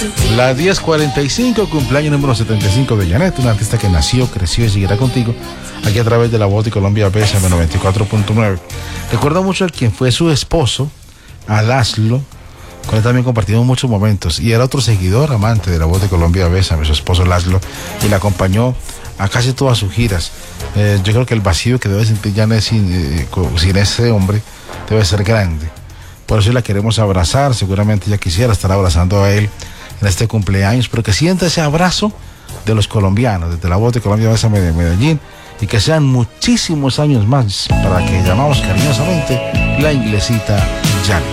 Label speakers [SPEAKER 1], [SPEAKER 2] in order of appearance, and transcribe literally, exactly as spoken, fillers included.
[SPEAKER 1] Las diez cuarenta y cinco, cumpleaños número setenta y cinco de Janet, una artista que nació, creció y seguirá contigo aquí a través de la voz de Colombia Bésame noventa y cuatro punto nueve. Recuerdo mucho a quien fue su esposo, a Laszlo, con él también compartimos muchos momentos, y era otro seguidor, amante de la voz de Colombia Bésame, su esposo Laszlo, y le acompañó a casi todas sus giras. Eh, yo creo que el vacío que debe sentir Janet sin, eh, sin ese hombre debe ser grande. Por eso la queremos abrazar. Seguramente ella quisiera estar abrazando a él en este cumpleaños, pero que sienta ese abrazo de los colombianos, desde la voz de Colombia Bésame de Medellín, y que sean muchísimos años más para que llamamos cariñosamente la inglesita Janet.